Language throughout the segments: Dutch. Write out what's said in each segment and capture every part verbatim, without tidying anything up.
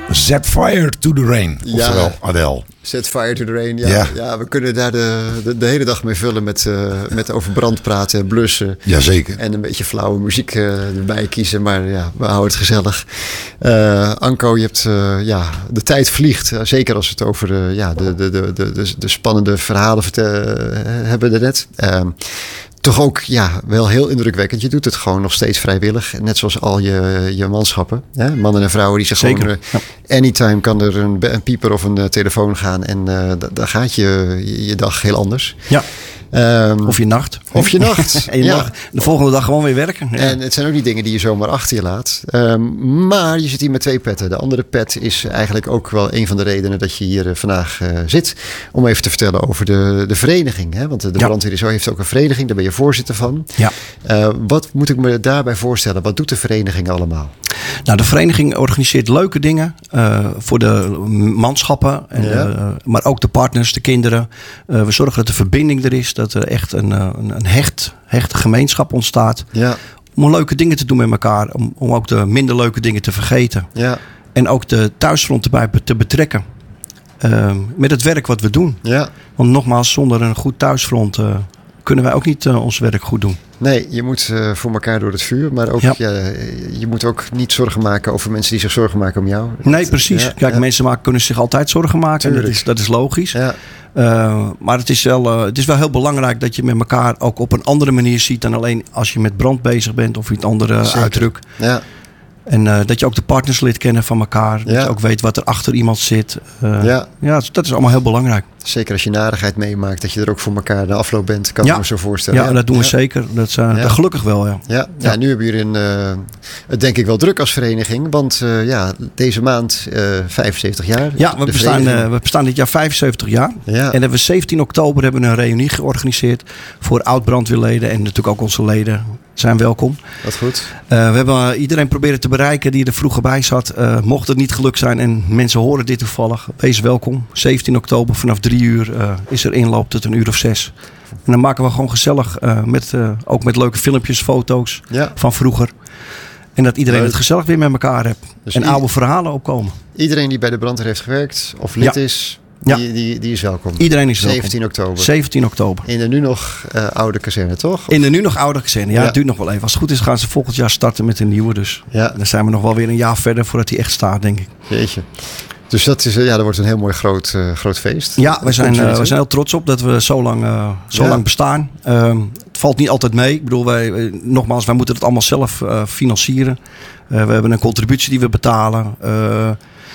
Set Fire to the Rain. Oftewel ja. Adele. Set Fire to the Rain. Ja, ja. ja we kunnen daar de, de, de hele dag mee vullen met, uh, met over brand praten, blussen. Jazeker. En een beetje flauwe muziek uh, erbij kiezen. Maar ja, we houden het gezellig. Uh, Anko, je hebt uh, ja, de tijd vliegt. Uh, zeker als we het over uh, ja, de, de, de, de, de, de spannende verhalen vertel, uh, hebben daarnet. Uh, Toch ook ja, wel heel indrukwekkend. Je doet het gewoon nog steeds vrijwillig. Net zoals al je, je manschappen. Hè? Mannen en vrouwen die zeggen Zeker. gewoon... Uh, ja. Anytime kan er een, een pieper of een uh, telefoon gaan. En uh, d- dan gaat je, je dag heel anders. Ja. Um, of je nacht. Of je nacht. en je ja. mag de volgende dag gewoon weer werken. Ja. En het zijn ook niet dingen die je zomaar achter je laat. Um, maar je zit hier met twee petten. De andere pet is eigenlijk ook wel een van de redenen dat je hier uh, vandaag uh, zit. Om even te vertellen over de, de vereniging. Hè? Want de, de ja. brandweer is, heeft ook een vereniging. Daar ben je voorzitter van. Ja. Uh, wat moet ik me daarbij voorstellen? Wat doet de vereniging allemaal? Nou, de vereniging organiseert leuke dingen uh, voor de manschappen. En, ja. uh, maar ook de partners, de kinderen. Uh, we zorgen dat de verbinding er is. Dat er echt een, een, een hecht, hechte gemeenschap ontstaat. Ja. Om leuke dingen te doen met elkaar. Om, om ook de minder leuke dingen te vergeten. Ja. En ook de thuisfront erbij te betrekken. Uh, met het werk wat we doen. Ja. Want nogmaals, zonder een goed thuisfront uh, kunnen wij ook niet uh, ons werk goed doen. Nee, je moet uh, voor elkaar door het vuur. Maar ook, ja. Ja, je moet ook niet zorgen maken over mensen die zich zorgen maken om jou. Nee, precies. Ja, Kijk, ja. mensen maken, kunnen zich altijd zorgen maken. Dat is, dat is logisch. Ja. Uh, maar het is, wel, uh, het is wel heel belangrijk dat je met elkaar ook op een andere manier ziet dan alleen als je met brand bezig bent of iets andere uitdrukt. Ja. En uh, dat je ook de partners leert kennen van elkaar. Ja. Dat je ook weet wat er achter iemand zit. Uh, ja. ja, dat is allemaal heel belangrijk. Zeker als je narigheid meemaakt, dat je er ook voor elkaar de afloop bent, kan ja. ik me zo voorstellen. Ja, ja. dat doen we ja. zeker. Dat is, uh, ja. dat gelukkig wel, ja. Ja, ja. ja nu hebben jullie een, uh, het denk ik wel druk als vereniging. Want uh, ja, deze maand uh, vijfenzeventig jaar. Ja, we bestaan, uh, we bestaan dit jaar vijfenzeventig jaar. Ja. En hebben we zeventien oktober hebben we een reunie georganiseerd voor oud-brandweerleden en natuurlijk ook onze leden. Zijn welkom. Wat goed. Uh, we hebben uh, iedereen proberen te bereiken die er vroeger bij zat. Uh, mocht het niet gelukt zijn en mensen horen dit toevallig, wees welkom. zeventien oktober vanaf drie uur uh, is er inloop tot een uur of zes. En dan maken we gewoon gezellig, uh, met, uh, ook met leuke filmpjes, foto's ja. van vroeger. En dat iedereen Leuk. het gezellig weer met elkaar heeft. Dus en i- oude verhalen opkomen. Iedereen die bij de brandweer heeft gewerkt of lid ja. is... Ja. Die, die, die is welkom. Iedereen is welkom. zeventien oktober. zeventien oktober. In de nu nog uh, oude kazerne, toch? Of? In de nu nog oude kazerne. Ja, ja, het duurt nog wel even. Als het goed is gaan ze volgend jaar starten met een nieuwe. Dus ja. dan zijn we nog wel weer een jaar verder voordat die echt staat, denk ik. Jeetje. Dus dat, is, ja, dat wordt een heel mooi groot, uh, groot feest. Ja, we zijn, uh, we zijn heel trots op dat we zo lang, uh, zo ja. lang bestaan. Um, het valt niet altijd mee. Ik bedoel, wij, nogmaals, wij moeten het allemaal zelf uh, financieren. Uh, we hebben een contributie die we betalen. Uh,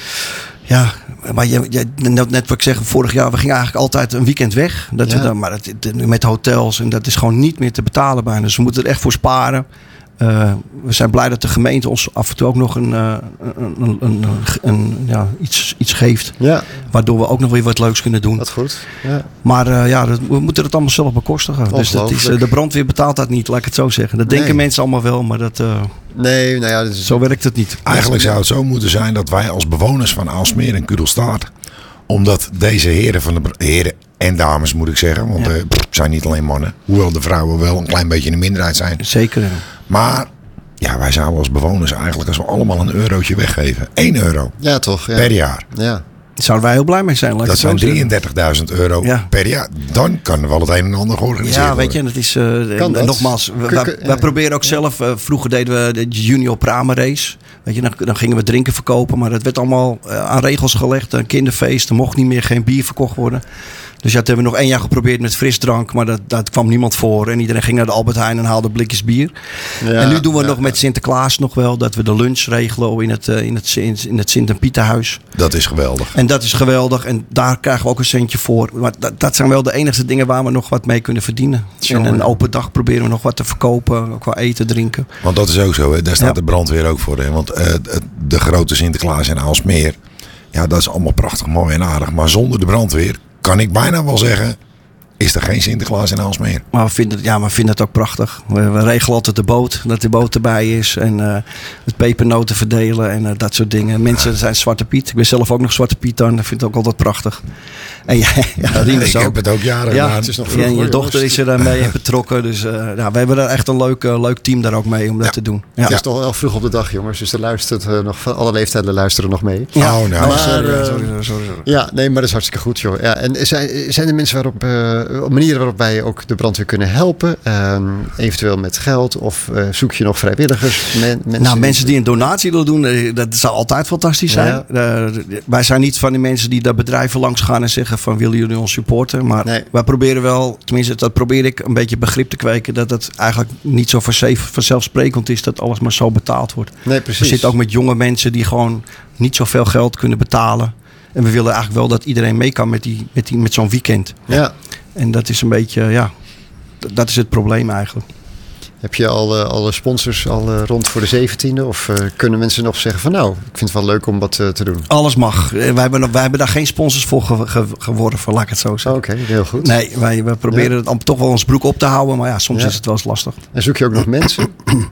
Ja, maar je, je, net wat ik zeg, vorig jaar, we gingen eigenlijk altijd een weekend weg. Dat ja. we dan, maar dat, met hotels en dat is gewoon niet meer te betalen bijna. Dus we moeten er echt voor sparen. Uh, we zijn blij dat de gemeente ons af en toe ook nog een, uh, een, een, een, een, ja, iets, iets geeft. Ja. Waardoor we ook nog weer wat leuks kunnen doen. Dat goed. Ja. Maar uh, ja, dat, we moeten het allemaal zelf bekostigen. Dus dat is, uh, de brandweer betaalt dat niet, laat ik het zo zeggen. Dat nee. denken mensen allemaal wel, maar dat, uh, nee, nou ja, dat is... zo werkt het niet. Eigenlijk zou het zo moeten zijn dat wij als bewoners van Aalsmeer en Kudelstaart, omdat deze heren van de heren en dames moet ik zeggen, want het ja. uh, zijn niet alleen mannen, hoewel de vrouwen wel een klein beetje in de minderheid zijn. Zeker. Ja. Maar ja, wij zouden als bewoners eigenlijk als we allemaal een eurotje weggeven, één euro ja, toch, ja. per jaar. Ja. Zouden wij heel blij mee zijn. Dat zijn drieëndertigduizend euro ja. per jaar. Dan kan er wel het een en ander georganiseerd worden. Ja, weet je, dat is uh, kan dat? nogmaals. We, wij, wij proberen ook zelf. Uh, vroeger deden we de Junior Prama race. Weet je, dan, dan gingen we drinken verkopen, maar dat werd allemaal uh, aan regels gelegd. Een kinderfeest, er mocht niet meer geen bier verkocht worden. Dus ja, dat hebben we nog één jaar geprobeerd met frisdrank, maar dat, dat kwam niemand voor. En iedereen ging naar de Albert Heijn en haalde blikjes bier. Ja, en nu doen we ja, nog met Sinterklaas nog wel, dat we de lunch regelen in het, in het, in het Sint en Pieterhuis. Dat is geweldig. En dat is geweldig. En daar krijgen we ook een centje voor. Maar dat, dat zijn wel de enige dingen waar we nog wat mee kunnen verdienen. En een open dag proberen we nog wat te verkopen, ook qua eten, drinken. Want dat is ook zo, hè? Daar staat ja. de brandweer ook voor. Hè? Want uh, de grote Sinterklaas in Aalsmeer, ja, dat is allemaal prachtig mooi en aardig. Maar zonder de brandweer kan ik bijna wel zeggen, is er geen Sinterklaas in Aalsmeer. Maar we vinden, het, ja, maar we vinden het ook prachtig. We, we regelen altijd de boot, dat de boot erbij is. En uh, het pepernoten verdelen en uh, dat soort dingen. Mensen ja. zijn Zwarte Piet. Ik ben zelf ook nog Zwarte Piet dan. Dat vind ik ook altijd prachtig. En ja, ja, ja ik ook. heb het ook jaren ja, gedaan. Het is nog vroeg, en je dochter is er daarmee in betrokken. Dus uh, ja, we hebben er echt een leuk, uh, leuk team daar ook mee om dat ja. te doen. Ja. Het Ja. is toch wel vroeg op de dag, jongens. Dus er luistert uh, nog van alle leeftijden luisteren nog mee. Ja. Oh, nou. Maar, sorry, uh, sorry, sorry, sorry. Ja, nee, maar dat is hartstikke goed, joh. Ja, en zijn, zijn er mensen waarop, uh, manieren waarop wij ook de brandweer kunnen helpen? Uh, eventueel met geld of uh, zoek je nog vrijwilligers? Men, mensen Nou, mensen die een donatie willen doen, dat zou altijd fantastisch zijn. Ja. Uh, wij zijn niet van die mensen die daar bedrijven langs gaan en zeggen van willen jullie ons supporten? Maar nee. wij proberen wel, tenminste dat probeer ik, een beetje begrip te kweken dat het eigenlijk niet zo vanzelfsprekend is dat alles maar zo betaald wordt. Nee, precies. We zitten ook met jonge mensen die gewoon niet zoveel geld kunnen betalen. En we willen eigenlijk wel dat iedereen mee kan met, die, met, die, met zo'n weekend. Ja. En dat is een beetje, ja, dat is het probleem eigenlijk. Heb je al, uh, alle sponsors al uh, rond voor de zeventiende? Of uh, kunnen mensen nog zeggen van nou, ik vind het wel leuk om wat uh, te doen? Alles mag. Wij hebben, wij hebben daar geen sponsors voor ge, ge, geworden, laat ik het zo zeggen. Oh, Oké, okay, heel goed. Nee, wij, wij proberen ja. het toch wel ons broek op te houden. Maar ja, soms ja. is het wel eens lastig. En zoek je ook nog mensen?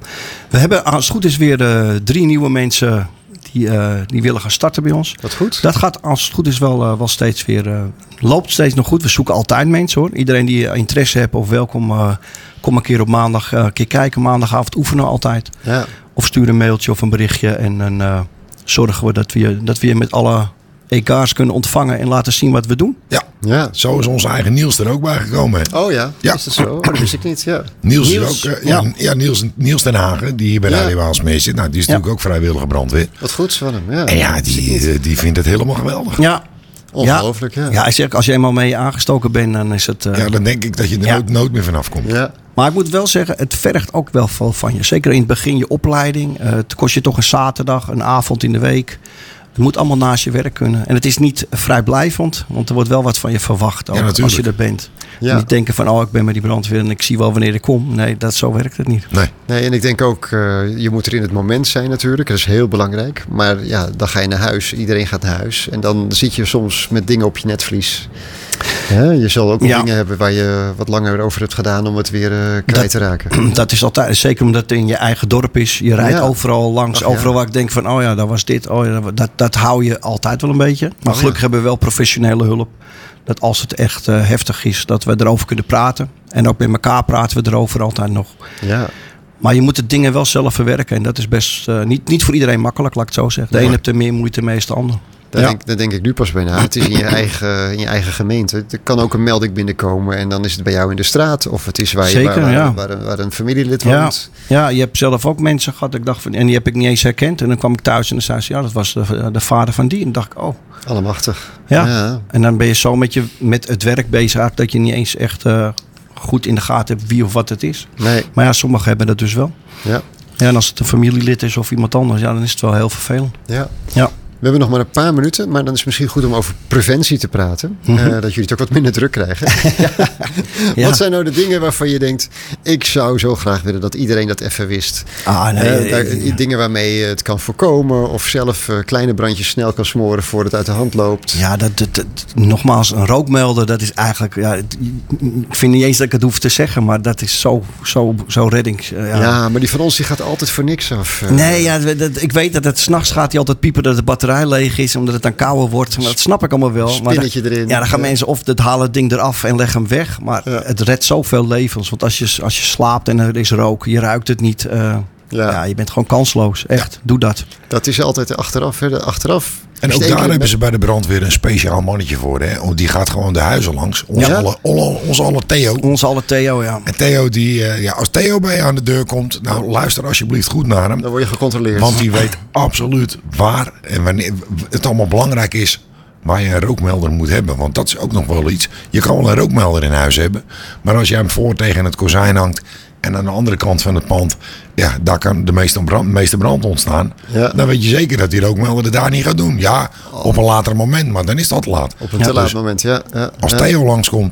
We hebben als het goed is weer uh, drie nieuwe mensen die, uh, die willen gaan starten bij ons. Wat goed. Dat gaat als het goed is wel, uh, wel steeds weer, uh, loopt steeds nog goed. We zoeken altijd mensen hoor. Iedereen die interesse heeft of welkom, uh, kom een keer op maandag, uh, een keer kijken. Maandagavond oefenen altijd. Ja. Of stuur een mailtje of een berichtje. En dan uh, zorgen we dat we, je, dat we je met alle E K's kunnen ontvangen en laten zien wat we doen. Ja, ja. Zo is onze eigen Niels er ook bij gekomen. Oh ja, ja. Is dat zo? Oh, dat wist ik niet, ja. Niels, Niels is ook, uh, ja, ja. ja Niels, Niels Den Hagen, die hier bij Radio ja. Aalsmeer zit. Nou, die is ja. natuurlijk ook vrijwillige brandweer. Wat goed van hem, ja. En ja, die, die, die vindt het helemaal geweldig. Ja. Ongelooflijk, ja. Ja, ja als je eenmaal mee aangestoken bent, dan is het... Uh, ja, dan denk ik dat je er ja. nooit, nooit meer vanaf komt. Ja. Maar ik moet wel zeggen, het vergt ook wel veel van je. Zeker in het begin je opleiding. Uh, het kost je toch een zaterdag, een avond in de week. Het moet allemaal naast je werk kunnen. En het is niet vrijblijvend, want er wordt wel wat van je verwacht ook, ja, als je er bent. Ja. Niet denken van, oh, ik ben met die brandweer en ik zie wel wanneer ik kom. Nee, dat, zo werkt het niet. Nee, nee en ik denk ook, uh, je moet er in het moment zijn natuurlijk. Dat is heel belangrijk. Maar ja, dan ga je naar huis. Iedereen gaat naar huis. En dan zit je soms met dingen op je netvlies. Ja, je zal ook nog ja. dingen hebben waar je wat langer over hebt gedaan om het weer uh, kwijt dat, te raken. Dat is altijd, zeker omdat het in je eigen dorp is. Je rijdt ja. overal langs, Ach, overal ja. waar ik denk van, oh ja, dat was dit. Oh ja, dat, dat hou je altijd wel een beetje. Maar oh, gelukkig ja. hebben we wel professionele hulp. Dat als het echt uh, heftig is, dat we erover kunnen praten. En ook met elkaar praten we erover altijd nog. Ja. Maar je moet de dingen wel zelf verwerken. En dat is best uh, niet, niet voor iedereen makkelijk, laat ik het zo zeggen. De ja. een heeft er meer moeite mee dan de ander. Daar, ja. denk, daar denk ik nu pas bij na. Het is in je, eigen, in je eigen gemeente. Er kan ook een melding binnenkomen en dan is het bij jou in de straat. Of het is waar, je, Zeker, waar, ja. waar, waar, waar een familielid ja. woont. Ja, je hebt zelf ook mensen gehad. Ik dacht van, en die heb ik niet eens herkend. En dan kwam ik thuis en dan zei ze, ja, dat was de, de vader van die. En dan dacht ik, oh. Allemachtig. Ja. ja. En dan ben je zo met, je, met het werk bezig dat je niet eens echt uh, goed in de gaten hebt wie of wat het is. Nee. Maar ja, sommigen hebben dat dus wel. Ja. Ja, en als het een familielid is of iemand anders, ja, dan is het wel heel vervelend. Ja. Ja. We hebben nog maar een paar minuten, maar dan is het misschien goed om over preventie te praten. Mm-hmm. Uh, dat jullie het ook wat minder druk krijgen. ja. Ja. Wat zijn nou de dingen waarvan je denkt, ik zou zo graag willen dat iedereen dat even wist. Ah, nee, uh, daar, ja. Dingen waarmee je het kan voorkomen of zelf uh, kleine brandjes snel kan smoren voordat het uit de hand loopt. Ja, dat, dat, dat, nogmaals, een rookmelder, dat is eigenlijk, ja, ik vind niet eens dat ik het hoef te zeggen, maar dat is zo, zo, zo reddings. Uh, ja. ja, maar die van ons die gaat altijd voor niks af. Uh. Nee, ja, dat, ik weet dat het 's nachts gaat hij altijd piepen dat de batterij leeg is, omdat het dan kouder wordt. Maar dat snap ik allemaal wel. Spinnetje maar dan, erin. Ja, dan gaan ja. mensen of het halen het ding eraf en leggen hem weg. Maar ja. het redt zoveel levens. Want als je, als je slaapt en er is rook, je ruikt het niet. Uh, ja. ja, je bent gewoon kansloos. Echt, ja. doe dat. Dat is altijd achteraf. Hè. Achteraf. En ook daar hebben met... ze bij de brandweer een speciaal mannetje voor. Hè? Die gaat gewoon de huizen langs. Ons ja. alle, alle, ons alle Theo. Ons alle Theo, ja. En Theo, die, uh, ja, als Theo bij je aan de deur komt, nou luister alsjeblieft goed naar hem. Dan word je gecontroleerd. Want die weet absoluut waar en wanneer het allemaal belangrijk is waar je een rookmelder moet hebben. Want dat is ook nog wel iets. Je kan wel een rookmelder in huis hebben. Maar als je hem voor tegen het kozijn hangt en aan de andere kant van het pand, ja, daar kan de meeste brand, meeste brand ontstaan. Ja. Dan weet je zeker dat die rookmelder het daar niet gaat doen. Ja, op een later moment, maar dan is dat te laat. Op een ja, te laat dus moment, ja. ja als ja. Theo langskomt,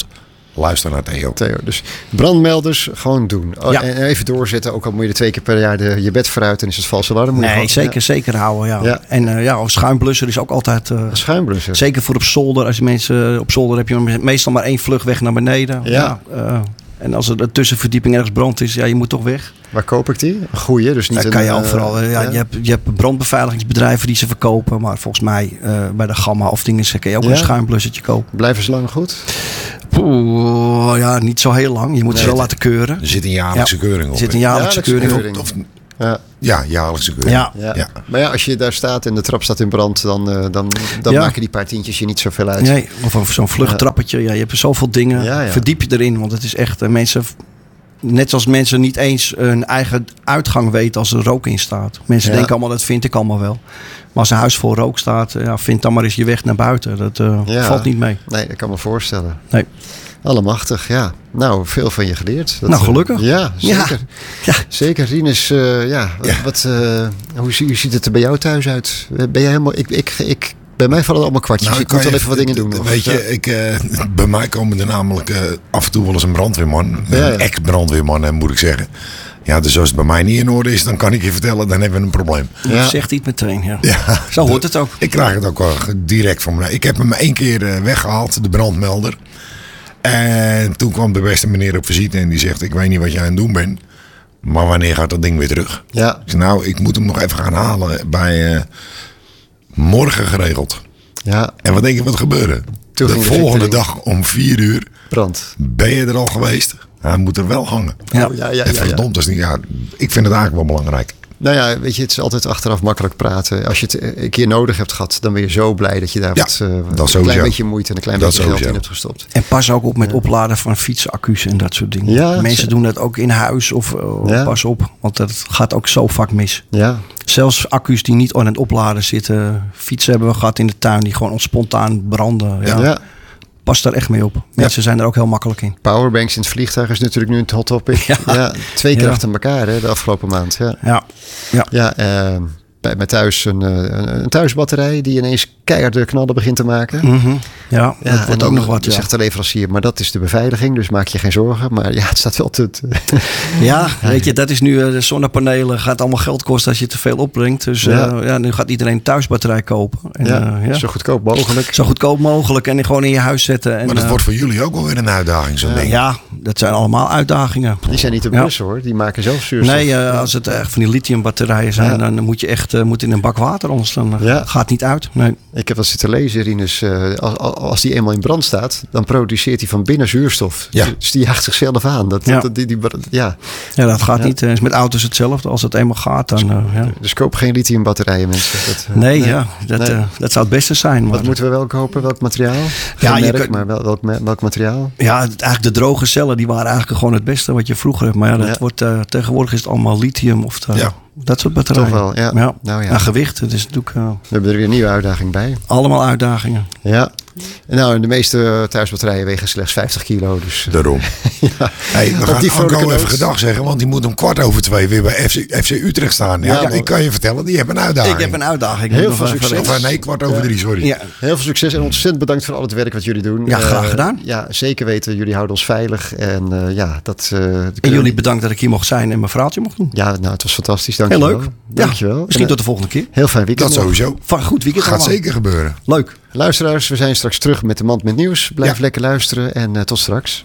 luister naar Theo. Theo. Dus brandmelders gewoon doen. Oh, Ja. En even doorzetten. Ook al moet je er twee keer per jaar de, je bed vooruit en is het valse alarm. Moet je Nee, gewoon- zeker, ja. zeker houden. Ja. Ja. En uh, ja, schuimblusser is ook altijd... Uh, Schuimblusser. zeker voor op zolder. Als je mensen op zolder heb je meestal maar één vluchtweg naar beneden. Ja. Ja, uh, en als er een tussenverdieping ergens brand is, ja, je moet toch weg. Waar koop ik die? Een goeie, dus niet Dat een... kan je uh, overal. Uh, ja, ja. Je, hebt, je hebt brandbeveiligingsbedrijven die ze verkopen. Maar volgens mij uh, bij de Gamma of dingen kun je ook Ja. een schuimblussertje kopen. Blijven ze lang goed? Poeh, ja, niet zo heel lang. Je moet Nee, ze wel het- laten keuren. Er zit een jaarlijkse Ja. keuring op. Er zit hè? een jaarlijkse Jaarlijkse keuring op. keuring. Of, Ja. ja, jaarlijkse keuring. Ja. Ja. Ja. Maar ja, als je daar staat en de trap staat in brand, dan, uh, dan, dan Ja. maken die paar tientjes je niet zoveel uit. Nee, of over zo'n vluchttrappetje. Ja, je hebt zoveel dingen. Ja, ja. Verdiep je erin. Want het is echt... Uh, mensen, net zoals mensen niet eens hun eigen uitgang weten als er rook in staat. Mensen Ja. denken allemaal, dat vind ik allemaal wel. Maar als een huis vol rook staat, ja, vind dan maar eens je weg naar buiten. Dat uh, Ja. valt niet mee. Nee, dat kan me voorstellen. Nee. Allemachtig, ja. Nou, veel van je geleerd. Dat, Nou, gelukkig. uh, ja, zeker. Ja. Zeker, Rinus. Uh, ja, Ja. Wat, uh, hoe, zie- hoe ziet het er bij jou thuis uit? Ben jij helemaal... Ik, ik, ik, bij mij vallen allemaal kwartjes. Nou, ik kan moet wel je- even wat dingen doen nog. Weet je, Ja. ik, uh, bij mij komen er namelijk uh, af en toe wel eens een brandweerman. Ja, ja. Een ex-brandweerman, uh, moet ik zeggen. Ja, dus als het bij mij niet in orde is, dan kan ik je vertellen, dan hebben we een probleem. Ja. Zegt hij het meteen. Ja. Ja, Zo hoort het ook. Ik krijg het ook wel direct van me. Ik heb hem één keer uh, weggehaald, de brandmelder. En toen kwam de beste meneer op visite en die zegt, ik weet niet wat jij aan het doen bent. Maar wanneer gaat dat ding weer terug? Ja. Ik zei, nou, ik moet hem nog even gaan halen bij uh, morgen geregeld. Ja, En wat denk je wat gebeurde? Toen de ging de volgende fietering. dag om vier uur brand. ben je er al geweest. Hij moet er wel hangen. Ja. Oh, ja, ja, En ja, ja. verdomd, dat is niet, ja, ik vind het eigenlijk wel belangrijk. Nou ja, weet je, het is altijd achteraf makkelijk praten. Als je het een keer nodig hebt gehad, dan ben je zo blij dat je daar Ja, wat, uh, dat een klein sowieso. beetje moeite en een klein Dat beetje geld sowieso. in hebt gestopt. En pas ook op met opladen van fietsaccu's en dat soort dingen. Ja, Mensen ze- doen dat ook in huis of uh, Ja. pas op. Want dat gaat ook zo vaak mis. Ja, Zelfs accu's die niet aan het opladen zitten. Fietsen hebben we gehad in de tuin die gewoon spontaan branden. Ja. ja. Pas daar echt mee op. Mensen zijn er ook heel makkelijk in. Powerbanks in het vliegtuig is natuurlijk nu een hot topic. Ja, Ja. twee keer Ja. achter elkaar hè, de afgelopen maand. Ja, Ja, ja. ja uh, bij mij thuis een, uh, een thuisbatterij die ineens keihard knallen begint te maken. Mm-hmm. ja Ja, dat en wordt dan ook nog wat. Ja, zegt de leverancier, maar dat is de beveiliging, dus maak je geen zorgen. Maar ja, het staat wel te... te- ja weet je, dat is nu uh, de zonnepanelen. Gaat allemaal geld kosten als je te veel opbrengt. Dus uh, Ja. ja, nu gaat iedereen een thuisbatterij kopen. En, ja, uh, ja. zo goedkoop mogelijk. Zo goedkoop mogelijk en gewoon in je huis zetten. En, Maar dat uh, wordt voor jullie ook wel weer een uitdaging, zo'n ding. ja, dat zijn allemaal uitdagingen. Die zijn niet te Ja. blussen hoor, die maken zelf zuurstof. Nee, uh, als het echt van die lithiumbatterijen zijn, Ja. dan moet je echt uh, moet in een bak water, anders dan uh, Ja. gaat het niet uit. Nee. Ik heb dat zitten lezen, Rinus. Uh, als, als die eenmaal in brand staat, dan produceert hij van binnen zuurstof. Ja. Dus die jaagt zichzelf aan. Dat, Ja. dat, die, die, ja. Ja, dat gaat Ja. niet. Het is met auto's hetzelfde. Als het eenmaal gaat, dan... Uh, ja. Dus koop geen lithiumbatterijen, mensen. Dat, uh, Nee, ja, dat, Nee. uh, dat zou het beste zijn. Maar, Wat moeten we wel kopen? Welk materiaal? Ja, Geen je merk, kunt- maar wel, welk, me- welk materiaal? ja, het- eigenlijk de droge cellen, die waren eigenlijk gewoon het beste wat je vroeger hebt. Maar ja, dat Ja. wordt, uh, tegenwoordig is het allemaal lithium of uh, Ja. dat soort batterijen. Toch wel, ja. Ja. Nou ja. En gewicht, het is natuurlijk uh, We hebben er weer een nieuwe uitdaging bij. allemaal uitdagingen. Ja. Nou, de meeste thuisbatterijen wegen slechts vijftig kilo. Dus uh, Daarom. ja. Hey, we Op gaan die vrolijke Anko even noot. gedag zeggen, want die moet om kwart over twee weer bij F C, F C Utrecht staan. Ja, Ja, maar ik kan je vertellen, die hebben een uitdaging. Ik heb een uitdaging. Heel Nog veel even succes. rechts. Of, nee, kwart over drie, sorry. Ja, Heel veel succes en ontzettend bedankt voor al het werk wat jullie doen. Ja, graag Eh, gedaan. ja, zeker weten. Jullie houden ons veilig. En uh, ja, dat... Uh, en jullie bedankt dat ik hier mocht zijn en mijn verhaaltje mocht doen. Ja, nou, het was fantastisch. Dank Heel je leuk. wel. Ja, Dank je wel. misschien tot de volgende keer. Heel fijn weekend. Dat nog. sowieso. Van goed weekend Gaat allemaal. zeker gebeuren. Leuk. Luisteraars, we zijn straks terug met de Mand met Nieuws. Blijf Ja. lekker luisteren en uh, tot straks.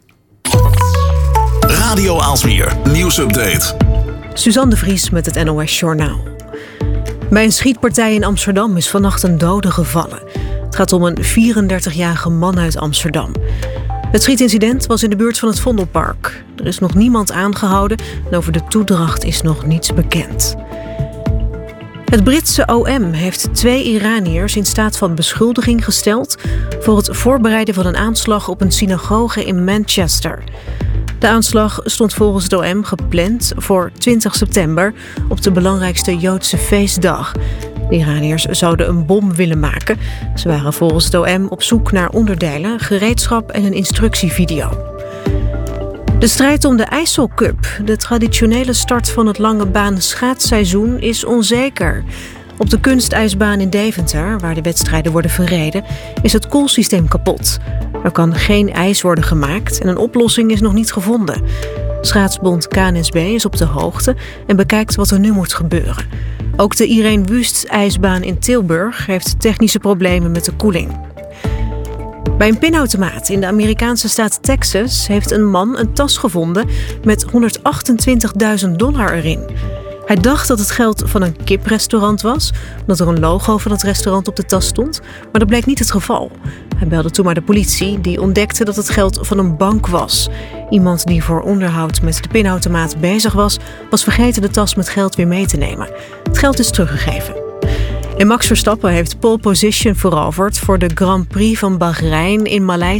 Radio Aalsmeer, nieuwsupdate. Suzanne de Vries met het N O S Journaal. Bij een schietpartij in Amsterdam is vannacht een dode gevallen. Het gaat om een vierendertigjarige man uit Amsterdam. Het schietincident was in de buurt van het Vondelpark. Er is nog niemand aangehouden en over de toedracht is nog niets bekend. Het Britse O M heeft twee Iraniërs in staat van beschuldiging gesteld voor het voorbereiden van een aanslag op een synagoge in Manchester. De aanslag stond volgens het O M gepland voor twintig september op de belangrijkste Joodse feestdag. De Iraniërs zouden een bom willen maken. Ze waren volgens het O M op zoek naar onderdelen, gereedschap en een instructievideo. De strijd om de IJssel Cup, de traditionele start van het lange baan schaatsseizoen, is onzeker. Op de kunstijsbaan in Deventer, waar de wedstrijden worden verreden, is het koelsysteem kapot. Er kan geen ijs worden gemaakt en een oplossing is nog niet gevonden. Schaatsbond K N S B is op de hoogte en bekijkt wat er nu moet gebeuren. Ook de Irene Wüst ijsbaan in Tilburg heeft technische problemen met de koeling. Bij een pinautomaat in de Amerikaanse staat Texas heeft een man een tas gevonden met honderdachtentwintigduizend dollar erin. Hij dacht dat het geld van een kiprestaurant was, omdat er een logo van het restaurant op de tas stond, maar dat bleek niet het geval. Hij belde toen maar de politie, die ontdekte dat het geld van een bank was. Iemand die voor onderhoud met de pinautomaat bezig was, was vergeten de tas met geld weer mee te nemen. Het geld is teruggegeven. En Max Verstappen heeft pole position veroverd voor de Grand Prix van Bahrein in Maleisië.